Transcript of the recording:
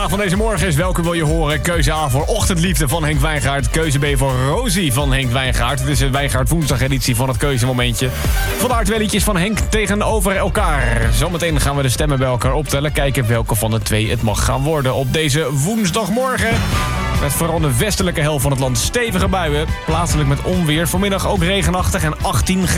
van deze morgen is: welke wil je horen? Keuze A voor Ochtendliefde van Henk Wijngaard. Keuze B voor Rosie van Henk Wijngaard. Het is de Wijngaard woensdag editie van het keuzemomentje. Vandaar twee liedjes van Henk tegenover elkaar. Zometeen gaan we de stemmen bij elkaar optellen. Kijken welke van de twee het mag gaan worden op deze woensdagmorgen. Met vooral de westelijke helft van het land stevige buien. Plaatselijk met onweer. Vanmiddag ook regenachtig en 18 graden.